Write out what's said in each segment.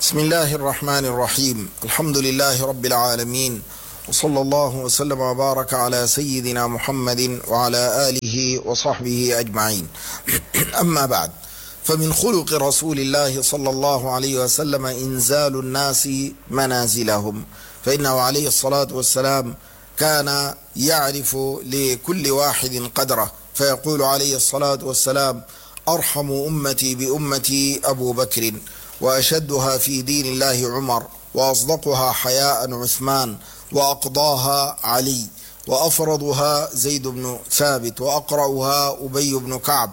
بسم الله الرحمن الرحيم. الحمد لله رب العالمين، وصلى الله وسلم وبارك على سيدنا محمد وعلى آله وصحبه أجمعين. أما بعد، فمن خلق رسول الله صلى الله عليه وسلم إنزال الناس منازلهم، فإنه عليه الصلاة والسلام كان يعرف لكل واحد قدره، فيقول عليه الصلاة والسلام: أرحم أمتي بأمتي أبو بكر، وأشدها في دين الله عمر، وأصدقها حياء عثمان، وأقضاها علي، وأفرضها زيد بن ثابت، وأقرأها أبي بن كعب،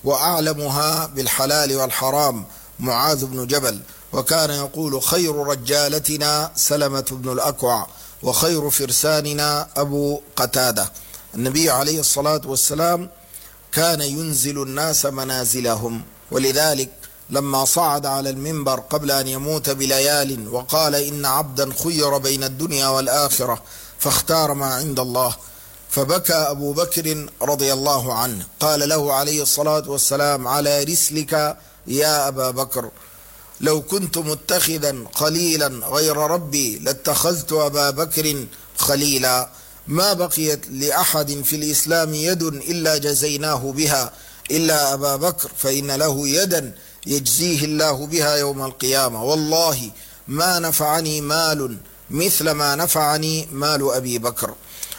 وأعلمها بالحلال والحرام معاذ بن جبل. وكان يقول: خير رجالتنا سلمة بن الأكوع، وخير فرساننا أبو قتادة. النبي عليه الصلاة والسلام كان ينزل الناس منازلهم، ولذلك لما صعد على المنبر قبل أن يموت بليال وقال: إن عبدا خير بين الدنيا والآخرة فاختار ما عند الله، فبكى أبو بكر رضي الله عنه. قال له عليه الصلاة والسلام: على رسلك يا أبا بكر، لو كنت متخذا خليلا غير ربي لاتخذت أبا بكر خليلا. ما بقيت لأحد في الإسلام يد إلا جزيناه بها إلا أبا بكر، فإن له يدا يجزيه الله بها يوم القيامة. والله ما نفعني مال مثل ما نفعني مال أبي بكر.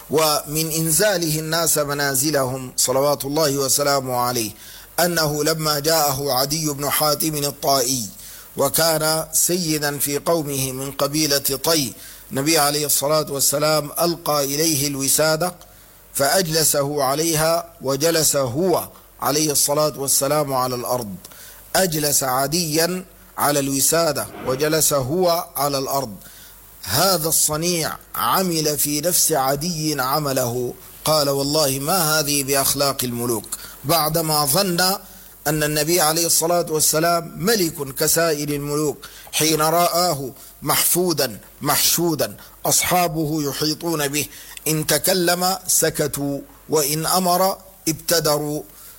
ومن إنزاله الناس منازلهم صلوات الله وسلامه عليه أنه لما جاءه عدي بن حاتم الطائي، وكان سيدا في قومه من قبيلة طي، النبي عليه الصلاة والسلام ألقى إليه الوسادة فأجلسه عليها، وجلس هو عليه الصلاة والسلام على الأرض. أجلس عديا على الوسادة وجلس هو على الأرض. هذا الصنيع عمل في نفس عدي عمله. قال: والله ما هذه بأخلاق الملوك، بعدما ظن أن النبي عليه الصلاة والسلام ملك كسائر الملوك. حين رآه محفودا محشودا أصحابه يحيطون به، إن تكلم سكتوا، وإن أمر ابتدروا.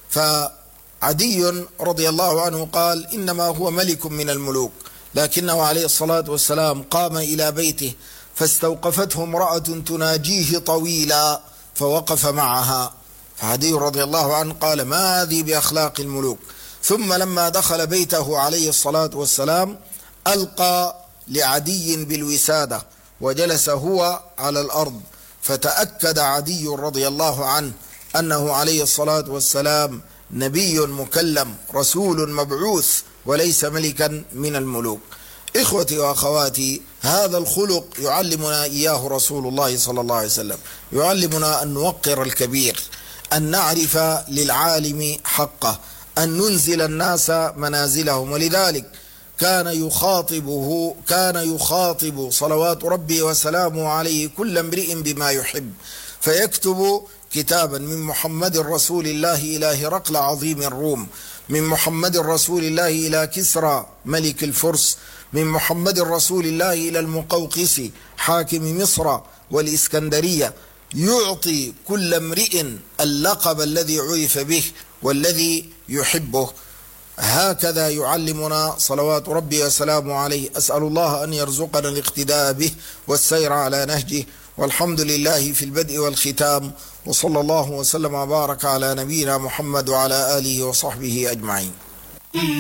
فعدي رضي الله عنه قال: إنما هو ملك من الملوك. لكنه عليه الصلاة والسلام قام إلى بيته فاستوقفته امرأة تناجيه طويلا، فوقف معها. فعدي رضي الله عنه قال: ما هذه بأخلاق الملوك. ثم لما دخل بيته عليه الصلاة والسلام ألقى لعدي بالوسادة وجلس هو على الأرض، فتأكد عدي رضي الله عنه أنه عليه الصلاة والسلام نبي مكلم، رسول مبعوث، وليس ملكا من الملوك. إخوتي وأخواتي، هذا الخلق يعلمنا إياه رسول الله صلى الله عليه وسلم، يعلمنا أن نوقر الكبير، أن نعرف للعالم حقه، أن ننزل الناس منازلهم. ولذلك كان يخاطب صلوات ربي وسلامه عليه كل امرئ بما يحب، فيكتب كتابا: من محمد رسول الله إلى هرقل عظيم الروم، من محمد رسول الله إلى كسرى ملك الفرس، من محمد رسول الله إلى المقوقس حاكم مصر والإسكندرية. يعطي كل امرئ اللقب الذي عرف به والذي يحبه. هكذا يعلمنا صلوات ربي وسلامه عليه. أسأل الله أن يرزقنا الاقتداء به والسير على نهجه، والحمد لله في البدء والختام، وصلى الله وسلم وبارك على نبينا محمد وعلى آله وصحبه أجمعين.